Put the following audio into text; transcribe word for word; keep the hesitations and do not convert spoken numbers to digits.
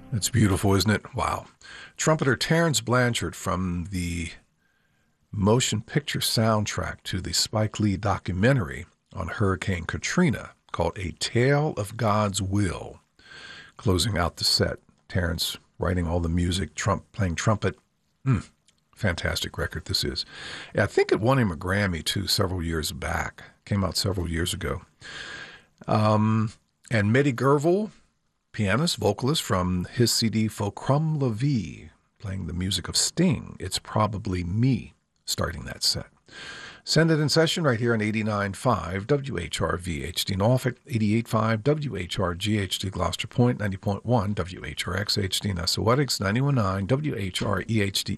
It's beautiful, isn't it? Wow. Trumpeter Terrence Blanchard from the motion picture soundtrack to the Spike Lee documentary on Hurricane Katrina called A Tale of God's Will. Closing out the set, Terrence writing all the music, Trump playing trumpet. Mm, fantastic record this is. I think it won him a Grammy, too, several years back. Came out several years ago. Um, and Mehdi Gervil, pianist, vocalist from his C D Fulcrum La Vie, playing the music of Sting. It's Probably Me, starting that set. Send it in session right here on eighty-nine point five W H R V H D Norfolk, eighty-eight point five W H R G H D Gloucester Point, ninety point one W H R X H D Nessoetics, ninety-one point nine W H R E H D